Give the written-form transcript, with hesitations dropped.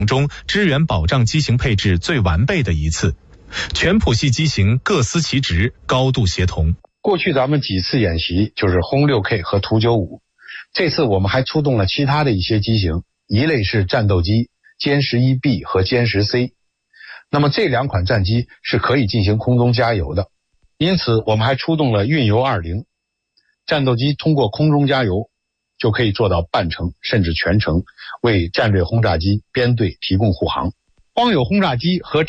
中支援保障机型配置最完备的一次，全谱系机型各司其职，高度协同。 过去咱们几次演习就是轰 6K 和图95，这次我们还出动了其他的一些机型，一类是战斗机歼 11B 和歼 10C， 那么这两款战机是可以进行空中加油的，因此我们还出动了运油20，战斗机通过空中加油就可以做到半程甚至全程，为战略轰炸机编队提供护航。光有轰炸机和